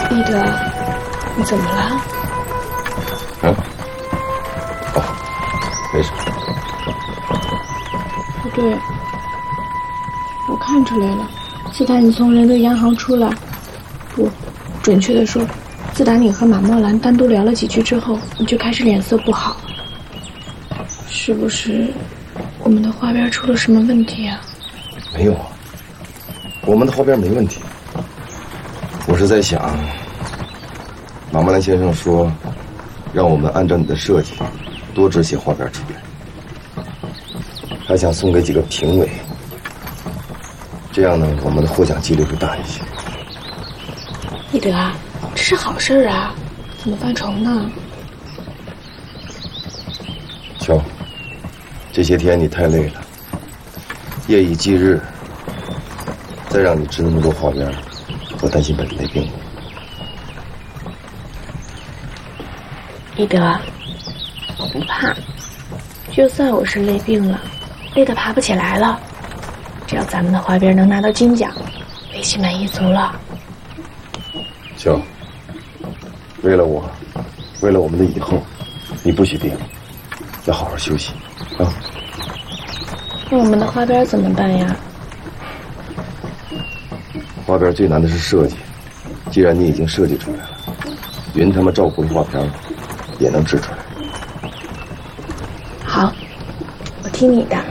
立德，你怎么了？ 哦，没事。 不对，我看出来了，自打你从人德洋行出来，不，准确的说，自打你和马墨兰单独聊了几句之后，你就开始脸色不好。是不是我们的花边出了什么问题啊？ 没有啊，我们的花边没问题。我是在想，马木兰先生说，让我们按照你的设计，多制些花边出来，还想送给几个评委，这样呢，我们的获奖几率会大一些。 立德，这是好事啊，怎么犯愁呢？ 乔，这些天你太累了，夜以继日，再让你织那么多花边，我担心把你累病了。 立德，我不怕，就算我是累病了，累得爬不起来了，只要咱们的花边能拿到金奖，我也心满意足了。 乔，为了我，为了我们的以后，你不许病，要好好休息啊。 那我们的花边怎么办呀？ 花边最难的是设计，既然你已经设计出来了，云他们照顾的花瓶也能织出来。 好，我听你的。